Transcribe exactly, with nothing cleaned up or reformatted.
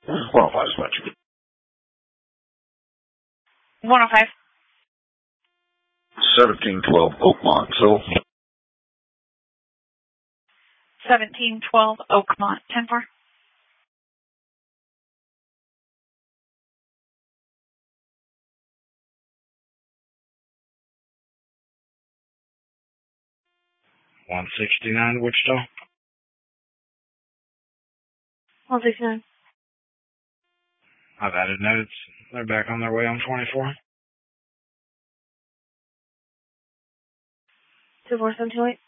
one oh five is much. one oh five. seventeen twelve Oakmont, so. seventeen twelve Oakmont, ten four. one sixty-nine Wichita. one sixty-nine. I've added notes. They're back on their way on twenty-four. two four seven two eight.